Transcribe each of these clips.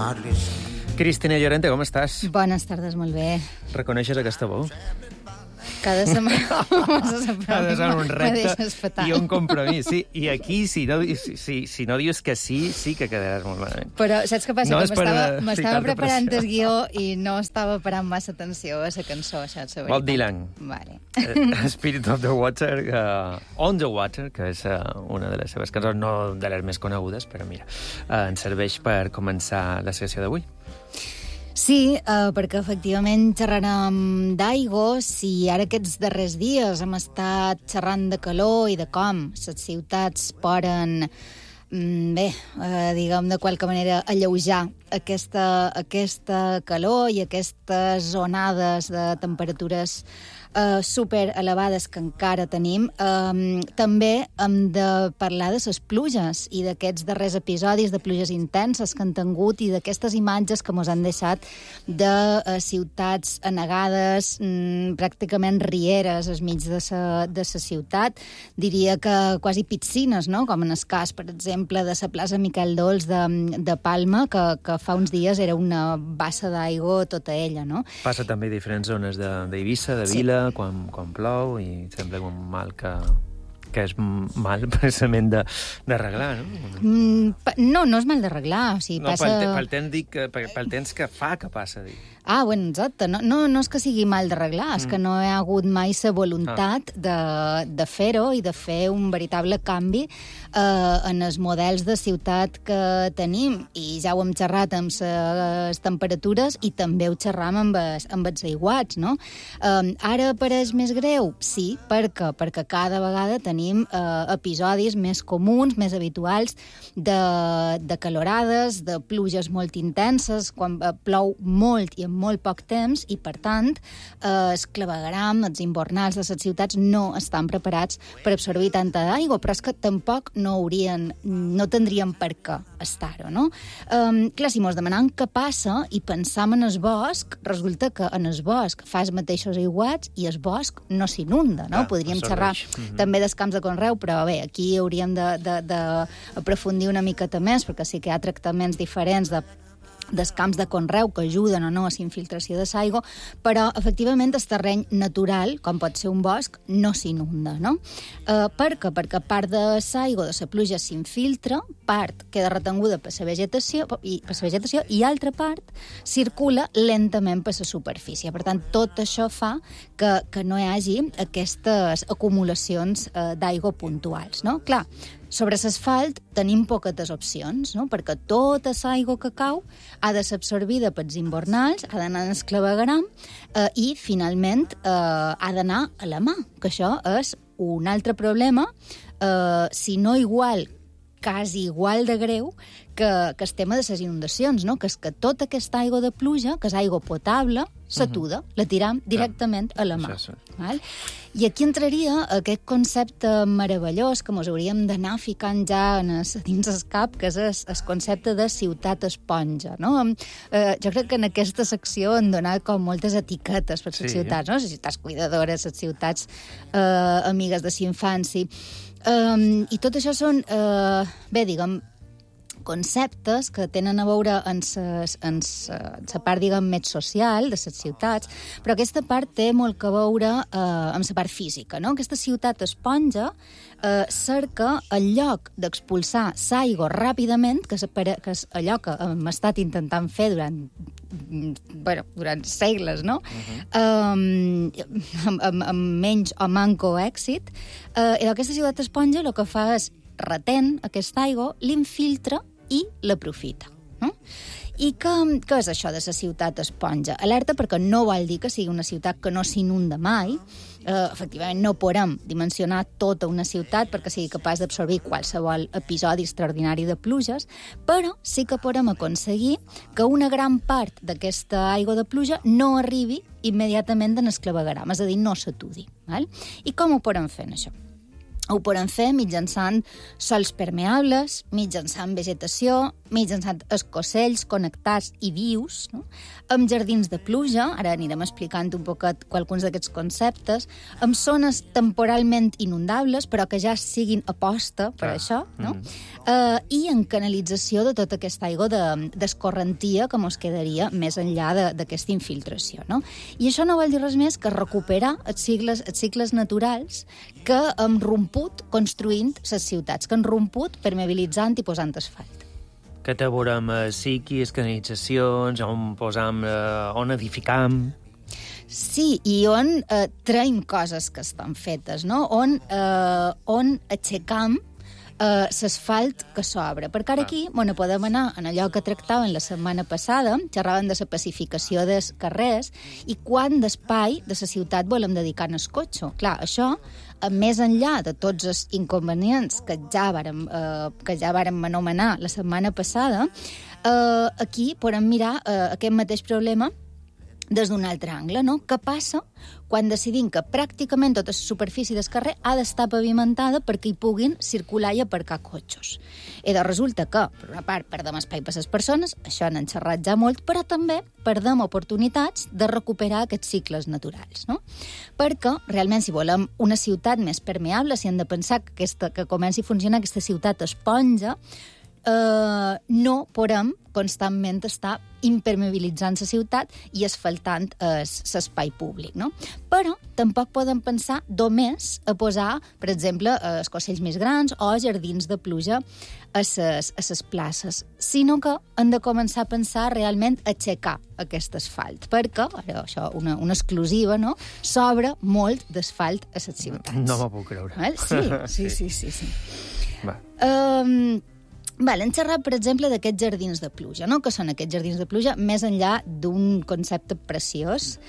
Cristina Llorente, com estàs? Bones tardes, molt bé. Reconeixes aquesta veu? Cada setmana Cada setmana un repte i un compromís. Sí, i aquí, si no dius que sí, sí que quedaràs molt malament. Però saps què passa? No que m'estava preparant pressió. el guió i no estava parant massa atenció a la cançó, això és la veritat. Bob Dylan. Vale. Spirit of the Water, On the Water, que és una de les seves cançons, no de les més conegudes, però mira, ens serveix per començar la sessió d'avui. Sí, perquè efectivament xerrarem d'aigua. Si ara aquests darrers dies hem estat xerrant de calor i de com les ciutats poden, diguem de qualque manera, alleujar aquesta calor i aquestes onades de temperatures super elevades que encara tenim, també hem de parlar de les pluges i d'aquests darrers episodis de pluges intenses que han tingut i d'aquestes imatges que mos han deixat de ciutats anegades, pràcticament rieres al mig de la ciutat. Diria que quasi piscines, no? Com en el cas, per exemple, de la plaça Miquel Dols de Palma, que fa uns dies era una bassa d'aigua tota ella, no? Passa també a diferents zones d'Eivissa, de Vila, quan plou, i sembla un mal que és mal precisament d'arreglar, no? No és mal d'arreglar. O sigui, no, passa... pel temps que fa que passa, dic. Bueno, exacte. No és que sigui mal d'arreglar, és que no hi ha hagut mai la voluntat de fer-ho i de fer un veritable canvi en els models de ciutat que tenim. I ja ho hem xerrat amb les temperatures i també ho xerram amb els aiguats, no? Ara pareix més greu? Sí, perquè cada vegada tenim episodis més comuns, més habituals, de calorades, de pluges molt intenses, quan plou molt i en molt poc temps, i per tant els clavegueram, els invernals de les ciutats no estan preparats per absorbir tanta d'aigua, però és que tampoc no tindrien per què estar-ho, no? Clar, si mos demanem què passa i pensam en el bosc, resulta que en el bosc fa els mateixos aiguats i el bosc no s'inunda, no? Podríem xerrar també dels camps de conreu, però bé, aquí hauríem d'aprofundir una miqueta més, perquè sí que hi ha tractaments diferents dels camps de conreu que ajuden o no a la infiltració de l'aigua, però efectivament el terreny natural, com pot ser un bosc, no s'inunda, no? Per què? Perquè part de l'aigua de la pluja s'infiltra, part queda retenguda per la vegetació i altra part circula lentament per la superfície. Per tant, tot això fa que no hi hagi aquestes acumulacions d'aigua puntuals, no? Clar, sobre l'asfalt tenim poquetes opcions, no? Perquè tota l'aigua que cau ha de ser absorbida pels invernals, ha d'anar en el clavegueram i, finalment, ha d'anar a la mà, que això és un altre problema, si no igual, quasi igual de greu, que el tema de les inundacions, no? Que és que tota aquesta aigua de pluja, que és aigua potable, s'atuda, la tiram directament a la mà. Val? I aquí entraria aquest concepte meravellós que ens hauríem d'anar ficant ja dins el cap, que és el concepte de ciutat esponja, no? Jo crec que en aquesta secció han donat com moltes etiquetes per les ciutats, no? Les ciutats cuidadores, les ciutats amigues de l'infància. I tot això són, diguem, conceptes que tenen a veure en la part, diguem, més social de les ciutats, però aquesta part té molt que veure amb la part física, no? Aquesta ciutat esponja cerca el lloc d'expulsar l'aigua ràpidament, que és allò que hem estat intentant fer durant segles, no? Amb menys o manco èxit. I aquesta ciutat esponja el que fa és retén aquesta aigua, l'infiltra i l'aprofita. No? I què és això de la ciutat esponja? Alerta, perquè no vol dir que sigui una ciutat que no s'inunda mai. Efectivament, no podem dimensionar tota una ciutat perquè sigui capaç d'absorbir qualsevol episodi extraordinari de pluges, però sí que podem aconseguir que una gran part d'aquesta aigua de pluja no arribi immediatament en el clavegueram, és a dir, no s'atudi. Val? I com ho podem fer, això? Ho podem fer mitjançant sòls permeables, mitjançant vegetació, mitjançant escocells connectats i vius, no? Amb jardins de pluja, ara anirem explicant un poquet qualcuns d'aquests conceptes, amb zones temporalment inundables, però que ja siguin aposta per això, no? I en canalització de tota aquesta aigua d'escorrentia que ens quedaria més enllà d'aquesta infiltració, no? I això no vol dir res més que recuperar els cicles naturals que hem romput construint les ciutats, que han romput permeabilitzant i posant asfalt. Que te veurem psiquis, canalitzacions, on posam, on edificam... Sí, i on traiem coses que estan fetes, no? On aixecam l'asfalt que s'obre. Perquè ara aquí podem anar en allò que tractàvem la setmana passada, xerràvem de la pacificació dels carrers i quant d'espai de la ciutat volem dedicar al cotxe. Clar, això, més enllà de tots els inconvenients que ja vàrem anomenar la setmana passada, aquí podem mirar aquest mateix problema des d'un altre angle, no? Què passa quan decidim que pràcticament tota la superfície del carrer ha d'estar pavimentada perquè hi puguin circular i aparcar cotxes? I resulta que, per una part, perdem espai per les persones, això n'han xerrat ja molt, però també perdem oportunitats de recuperar aquests cicles naturals, no? Perquè, realment, si volem una ciutat més permeable, si hem de pensar que comenci a funcionar aquesta ciutat esponja, no podem constantment estar impermeabilitzant la ciutat i asfaltant l'espai públic, no? Però tampoc podem pensar només a posar, per exemple, escocells més grans o jardins de pluja a les places, sinó que hem de començar a pensar realment a aixecar aquest asfalt, perquè, ara, això, una exclusiva, no?, s'obre molt d'asfalt a les ciutats. No m'ho puc creure. Sí. Hem xerrat, per exemple, d'aquests jardins de pluja, no? Que són aquests jardins de pluja més enllà d'un concepte preciós.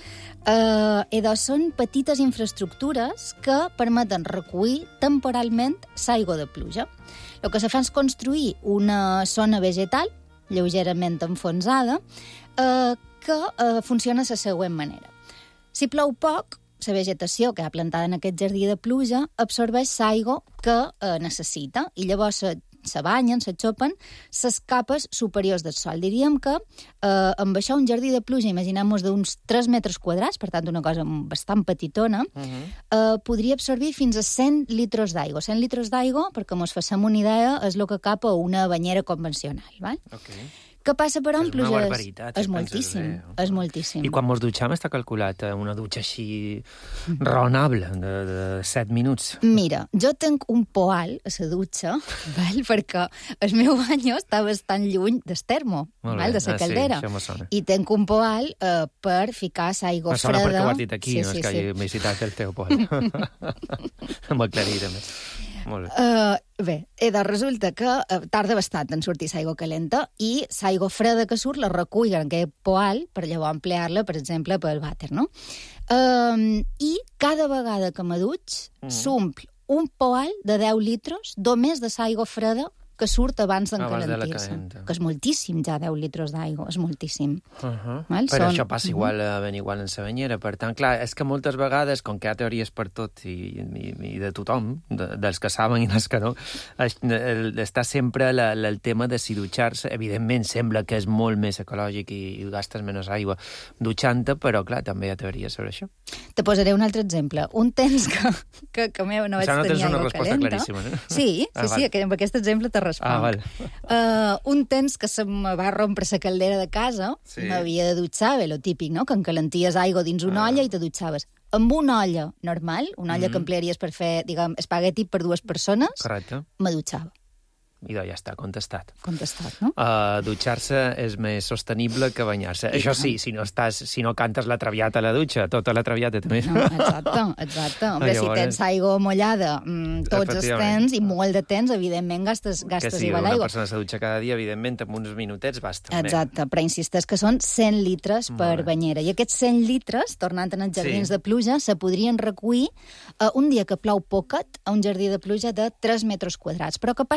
Són petites infraestructures que permeten recollir temporalment l'aigua de pluja. El que se fa és construir una zona vegetal lleugerament enfonsada que funciona de la següent manera. Si plou poc, la vegetació que ha plantada en aquest jardí de pluja absorbeix l'aigua que necessita i llavors se banyen, se xopen les capes superiors del sòl. Diríem que amb això un jardí de pluja, imaginem-nos d'uns 3 metres quadrats, per tant una cosa bastant petitona, podria absorbir fins a 100 litres d'aigua. 100 litres d'aigua, perquè ens facem una idea, és el que cap a una banyera convencional. Val? Okay. Què passa, però, amb pluges? És una barbaritat. És moltíssim, és moltíssim. I quan mos dutxam està calculat una dutxa així raonable, de 7 minuts? Mira, jo tenc un poal a la dutxa, val? Perquè el meu bany està bastant lluny del termo, val? De la caldera. Sí, això me sona. I tenc un poal per ficar l'aigua freda. Me sona perquè ho has dit aquí, no és que hagi visitat el teu poal. M'ho aclarir, també. Bé, resulta que tarda bastant en sortir l'aigua calenta i l'aigua freda que surt la recull en aquest poal per llavors emplear-la, per exemple, pel vàter, no? I cada vegada que m'adutx s'omple un poal de 10 litres només de l'aigua freda que surt abans d'encalentir-se. Que és moltíssim, ja, 10 litres d'aigua, és moltíssim. Però això passa igual ben igual en la banyera. Per tant, clar, és que moltes vegades, com que hi ha teories per tot i de tothom, dels que saben i dels que no, està sempre el tema de si dutxar-se. Evidentment, sembla que és molt més ecològic i gastes menys aigua dutxant-te, però, clar, també hi ha teories sobre això. Te posaré un altre exemple. Un temps que meu no vaig tenir aigua calenta. Això no tens una resposta claríssima, no? Sí, amb aquest exemple te responc. Un temps que se'm va rompre la caldera de casa, m'havia de dutxar, bé, lo típic, no?, que encalenties aigua dins una olla i te dutxaves. Amb una olla normal, una olla que emplearies per fer, diguem, espagueti per 2 persones, me dutxava. I ja està, contestat. Contestat, no? Dutxar-se és més sostenible que banyar-se. Això sí, si no cantes la traviata a la dutxa, tota la traviata també. No, exacte. Hombre, si tens aigua mullada tots els temps i molt de temps, evidentment gastes igual aigua. Que si una persona se dutxa cada dia, evidentment, amb uns minutets basta. Exacte, però insisteix que són 100 litres per banyera. I aquests 100 litres, tornant als jardins de pluja, se podrien recollir un dia que plou poquet a un jardí de pluja de 3 metres quadrats. Però què passa si plou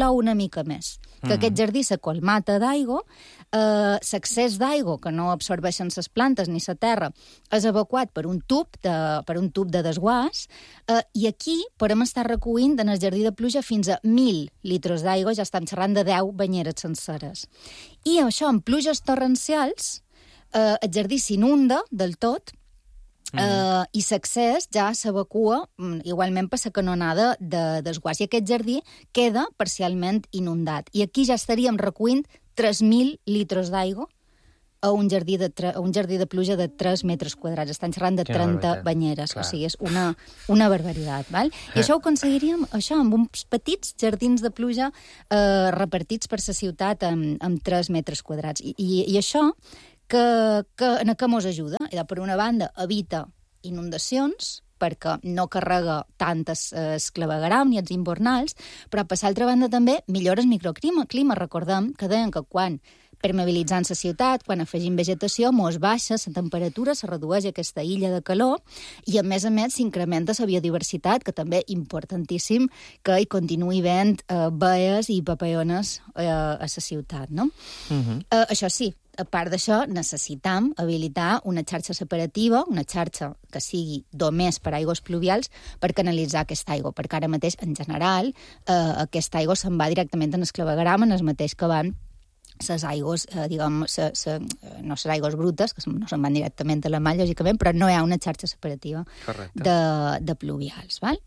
plou una mica més. Que aquest jardí s'acolmata d'aigua, l'excés d'aigua que no absorbeixen les plantes ni la terra és evacuat per un tub de desguàs, i aquí podem estar recollint en el jardí de pluja fins a 1.000 litres d'aigua, ja estem xerrant de 10 banyeres senceres. I això, en pluges torrencials, el jardí s'inunda del tot, i l'accés ja s'evacua igualment per la canonada de desguàs. I aquest jardí queda parcialment inundat. I aquí ja estaríem recollint 3.000 litres d'aigua a un jardí de pluja de 3 metres quadrats. Estan xerrant de 30 banyeres. Clar. O sigui, és una barbaritat. Val? I això ho aconseguiríem amb uns petits jardins de pluja repartits per la ciutat amb 3 metres quadrats. I això en què mos ajuda? Per una banda, evita inundacions, perquè no carrega tant el clavegueram ni els invernals, però per l'altra banda també millora el microclima. Recordem que deien que quan permeabilitzant la ciutat, quan afegim vegetació, mos baixa la temperatura, se redueix aquesta illa de calor i, a més, s'incrementa la biodiversitat, que també és importantíssim que hi continuï havent baies i papaiones a la ciutat, no? Això sí, a part d'això, necessitam habilitar una xarxa separativa, una xarxa que sigui només per aigües pluvials, per canalitzar aquesta aigua, perquè ara mateix, en general, aquesta aigua se'n va directament en el clavegueram, en el mateix que van les aigües, no les aigües brutes, que no se'n van directament a la mar, lògicament, però no hi ha una xarxa separativa de pluvials, val?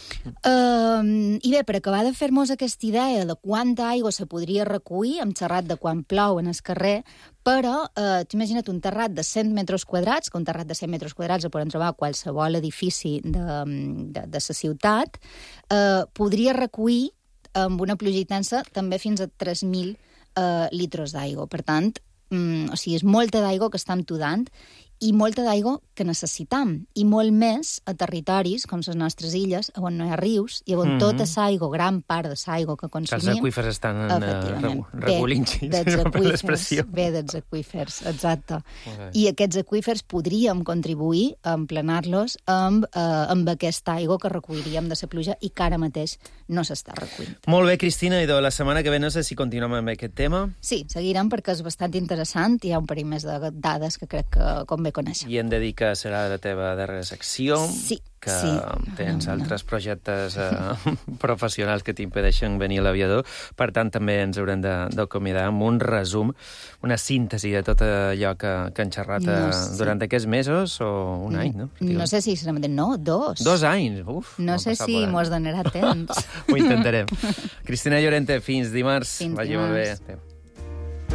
I bé, per acabar de fer-nos aquesta idea de quanta aigua se podria recollir, hem xerrat de quan plou en el carrer, però imagina't un terrat de 100 metres quadrats, que un terrat de 100 metres quadrats el podem trobar a qualsevol edifici de la ciutat, podria recollir amb una pluja intensa també fins a 3.000 litres d'aigua. Per tant, és molta d'aigua que estem tudant i molta d'aigua que necessitam, i molt més a territoris com les nostres illes, on no hi ha rius, i on tota l'aigua, gran part de l'aigua que consumim... Els aqüífers estan regulint-xis, per l'expressió. Bé, dels aqüífers, exacte. I aquests aqüífers podríem contribuir a emplenar-los amb aquesta aigua que recolliríem de la pluja i que ara mateix no s'està recollint. Molt bé, Cristina, i de la setmana que ve no sé si continuem amb aquest tema. Sí, seguirem perquè és bastant interessant, hi ha un parell més de dades que crec que convé conèixer. I hem de dir que serà la teva darrera secció, que tens altres projectes professionals que t'impedeixen venir a l'aviador. Per tant, també ens haurem d'acomiadar amb un resum, una síntesi de tot allò que hem xerrat durant aquests mesos o un any, no? No sé si serà... No, 2. 2 anys, uf. No sé si mos donarà temps. Ho intentarem. Cristina Llorente, fins dimarts. Vagi molt bé.